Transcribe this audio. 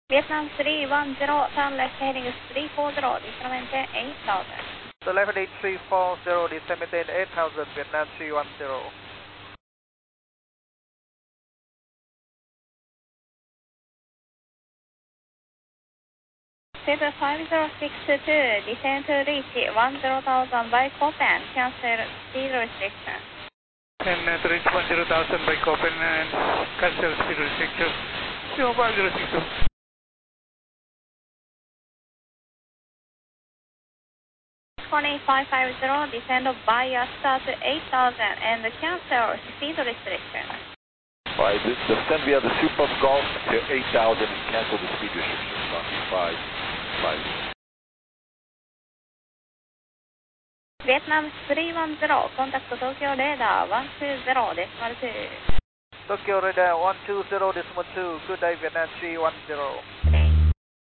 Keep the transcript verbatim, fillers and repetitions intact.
Vietnam three one zero, turn left heading three four zero, descend maintain eight thousand. The left heading three four zero, descend maintain eight thousand, Vietnam three one zero. Cedar five zero six two, descend to reach one zero thousand by Copen, cancel speed restriction. And uh, to reach one zero thousand by Copen and cancel speed restriction, zero five zero six two. Twenty five five zero, descend by start to eight thousand and cancel speed restriction. Right, descend via the Super Golf to eight thousand and cancel the speed restriction. five five. Vietnam three one zero, contact Tokyo radar one two zero, decimal two. Tokyo radar one two zero decimal two, good day Vietnam three one zero.